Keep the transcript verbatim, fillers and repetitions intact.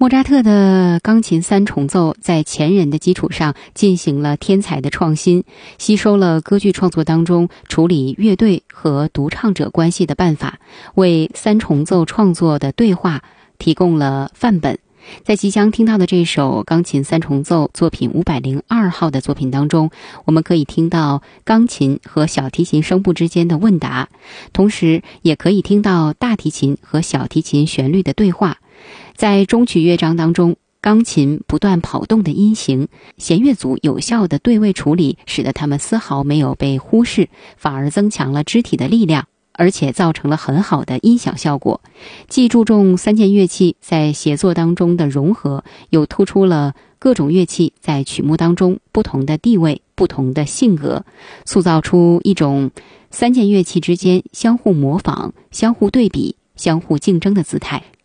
莫扎特的钢琴三重奏在前人的基础上进行了天才的创新，吸收了歌剧创作当中处理乐队和独唱者关系的办法，为三重奏创作的对话提供了范本。在即将听到的这首钢琴三重奏作品五百零二号的作品当中，我们可以听到钢琴和小提琴声部之间的问答，同时也可以听到大提琴和小提琴旋律的对话。在中曲乐章当中，钢琴不断跑动的音型，弦乐组有效的对位处理，使得它们丝毫没有被忽视，反而增强了肢体的力量，而且造成了很好的音响效果。既注重三件乐器在协作当中的融合，又突出了各种乐器在曲目当中不同的地位、不同的性格，塑造出一种三件乐器之间相互模仿、相互对比、相互竞争的姿态。